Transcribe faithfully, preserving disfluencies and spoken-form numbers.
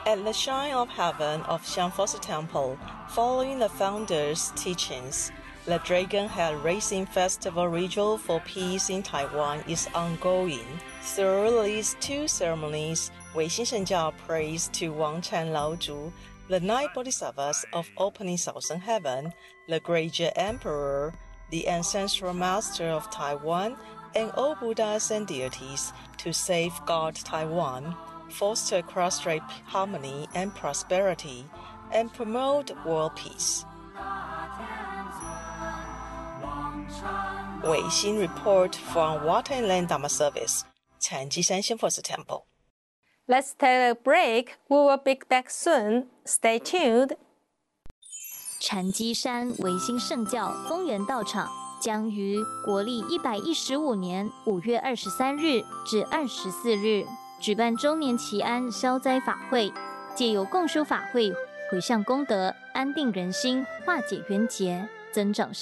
At the Shrine of Heaven of Xiangfosi Temple, following the founder's teachings, the Dragon Head Racing Festival Ritual for Peace in Taiwan is ongoing. Through these two ceremonies, Weixin Shenjiao prays to Wang Chan Lao Zhu, the nine bodhisattvas of opening Southern Heaven, the Great Jet Emperor, the ancestral master of Taiwan, and all Buddhas and deities to safeguard Taiwan, foster cross-strait harmony and prosperity, and promote world peace. Weixin report from Water and Land Dharma Service, Chanjishan Xiangfosi Temple. Let's take a break. We will be back soon. Stay tuned. 禅机山维新圣教丰源道场将于国历一百一十五年五月二十三日至二十四日举办周年祈安消灾法会，借由共修法会，回向功德，安定人心，化解冤结，增长善